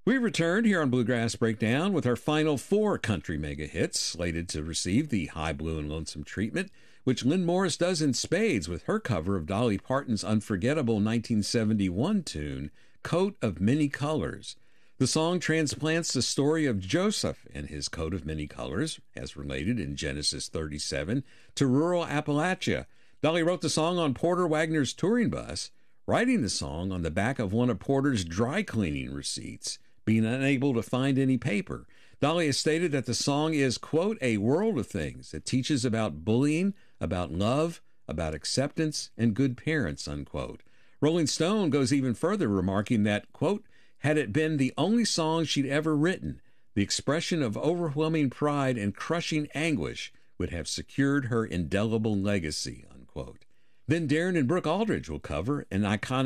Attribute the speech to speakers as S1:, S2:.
S1: We returned here on Bluegrass Breakdown with our final 4 country mega hits slated to receive the High Blue and Lonesome treatment, which Lynn Morris does in spades with her cover of Dolly Parton's unforgettable 1971 tune, Coat of Many Colors. The song transplants the story of Joseph and his coat of many colors, as related in Genesis 37, to rural Appalachia. Dolly wrote the song on Porter Wagner's touring bus, writing the song on the back of one of Porter's dry cleaning receipts, being unable to find any paper. Dolly has stated that the song is, quote, a world of things. It teaches about bullying, about love, about acceptance, and good parents, unquote. Rolling Stone goes even further, remarking that, quote, had it been the only song she'd ever written, the expression of overwhelming pride and crushing anguish would have secured her indelible legacy, unquote. Then Darren and Brooke Aldridge will cover an iconic